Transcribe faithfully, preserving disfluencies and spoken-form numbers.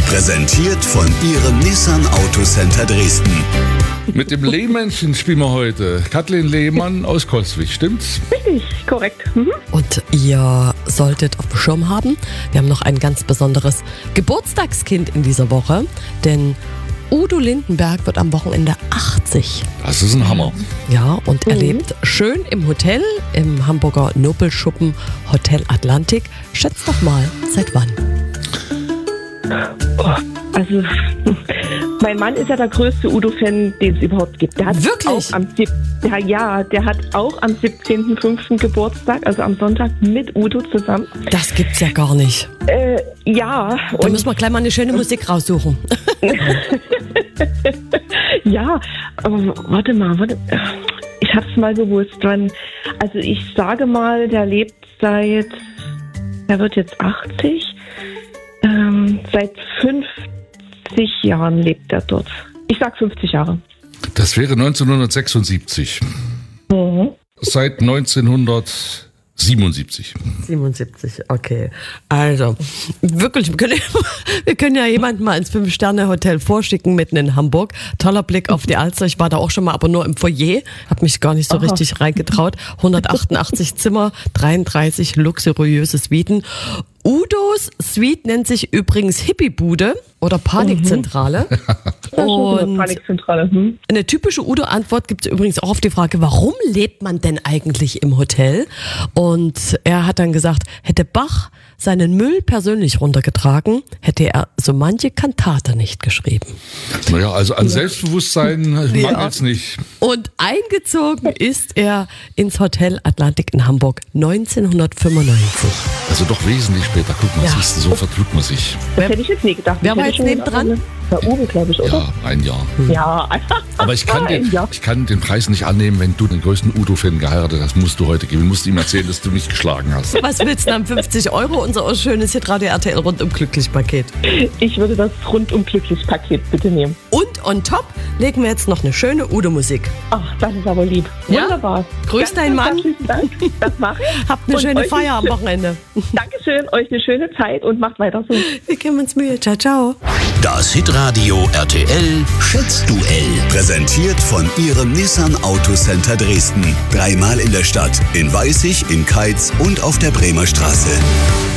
Präsentiert von Ihrem Nissan Autocenter Dresden. Mit dem Lehmännchen spielen wir heute. Kathleen Lehmann aus Coswig, stimmt's? Richtig, korrekt. Mhm. Und ihr solltet auf dem Schirm haben, wir haben noch ein ganz besonderes Geburtstagskind in dieser Woche, denn Udo Lindenberg wird am Wochenende achtzig. Das ist ein Hammer. Ja, und er Mhm. lebt schön im Hotel, im Hamburger Nobelschuppen Hotel Atlantik. Schätzt doch mal, seit wann? Oh, also, mein Mann ist ja der größte Udo-Fan, den es überhaupt gibt. Der hat Wirklich? Auch am sieb- ja, ja, der hat auch am siebzehnten fünften Geburtstag, also am Sonntag, mit Udo zusammen. Das gibt's ja gar nicht. Äh, ja. Da müssen wir gleich mal eine schöne Musik raussuchen. Ja, aber warte mal, warte. Ich hab's mal gewusst dran. Also ich sage mal, der lebt seit, der wird jetzt achtzig, ähm, seit fünfzig Jahren lebt er dort. Ich sag fünfzig Jahre. Das wäre neunzehnhundertsechsundsiebzig. Mhm. Seit neunzehnhundertsiebenundsiebzig. siebenundsiebzig, okay. Also, wirklich, wir können, wir können ja jemanden mal ins Fünf-Sterne-Hotel vorschicken, mitten in Hamburg. Toller Blick auf die Alster. Ich war da auch schon mal, aber nur im Foyer. Hab mich gar nicht so Aha. richtig reingetraut. hundertachtundachtzig Zimmer, dreiunddreißig luxuriöse Suiten. Udos Suite nennt sich übrigens Hippie-Bude oder Panikzentrale. Und Panikzentrale. Hm? eine typische Udo-Antwort gibt es übrigens auch auf die Frage, warum lebt man denn eigentlich im Hotel? Und er hat dann gesagt, hätte Bach seinen Müll persönlich runtergetragen, hätte er so manche Kantate nicht geschrieben. Naja, also an Selbstbewusstsein mangelt's nicht. Und eingezogen ist er ins Hotel Atlantik in Hamburg neunzehnhundertfünfundneunzig. Also doch wesentlich später. Guck mal, Ja. siehst du, so vertut man sich. Das hätte ich jetzt nie gedacht. Wer Ich war hätte jetzt schon nebendran? gedacht, Der Uwe, glaube ich, oder? Ja, ein Jahr. Ja. Aber ich kann, den, Ja. ich kann den Preis nicht annehmen, wenn du den größten Udo-Fan geheiratet hast, musst du heute geben. Du musst ihm erzählen, dass du mich geschlagen hast. Was willst du denn? fünfzig Euro, unser schönes Hitradio R T L rundum glücklich Paket. Ich würde das rundum glücklich Paket bitte nehmen. Und on top legen wir jetzt noch eine schöne Udo-Musik. Ach, das ist aber lieb. Ja? Wunderbar. Grüß Ganz, deinen ganz Mann. herzlichen Dank. Das mache ich. Habt eine Und schöne euch Feier am eine- Wochenende. Dankeschön, euch eine schöne Zeit und macht weiter so. Wir geben uns Mühe. Ciao, ciao. Das Hitradio R T L Schätzduell. Präsentiert von Ihrem Nissan Autocenter Dresden. Dreimal in der Stadt, in Weißig, in Keitz und auf der Bremer Straße.